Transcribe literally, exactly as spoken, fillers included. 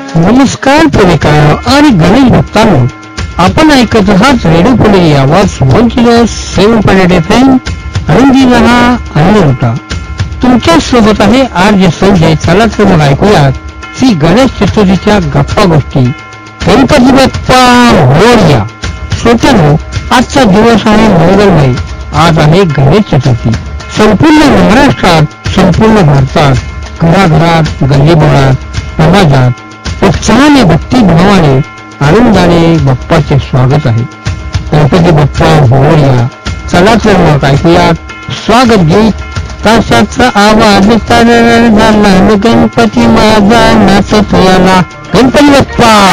नमस्कार प्रेमिकांनो आणि गणेश भक्तांनो, आपण ऐकत आहात रेडिओ पुणे आवाज वन किलो सेवन पॉइंट एफ एम. आनंदी रहा आनंद लुटा. तुमच्या सोबत आहे आर जे संजय. चला तर मग ऐकूयात श्री गणेश चतुर्थीच्या गप्पा गोष्टी. गणपती बाप्पा मोरया. श्रोत्यांनो, आजचा दिवस आहे मंगलमय. आज आहे गणेश चतुर्थी. संपूर्ण महाराष्ट्रात, संपूर्ण भारतात, घराघरात, गल्लीबोळात, समाजात उत्साहाने, भक्तिभावाने, आनंदाने बाप्पाचे स्वागत आहे. गणपती बाप्पा मोरया. चला तर मग ऐकूयात स्वागत गीत. ताशाचा आवाज तर झाला, गणपती माझा नाचत याला. गणपती बाप्पा